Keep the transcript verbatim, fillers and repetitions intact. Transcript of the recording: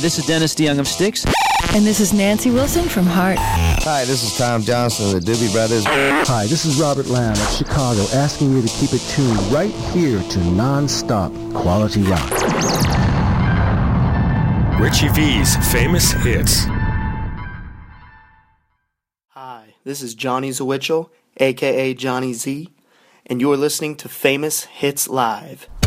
this is Dennis DeYoung of Styx. And this is Nancy Wilson from Heart. Hi, this is Tom Johnson of the Doobie Brothers. Hi, this is Robert Lamb of Chicago, asking you to keep it tuned right here to non-stop quality rock. Richie V's Famous Hits. Hi, this is Johnny Zawitchell, a k a. Johnny Z, and you're listening to Famous Hits Live.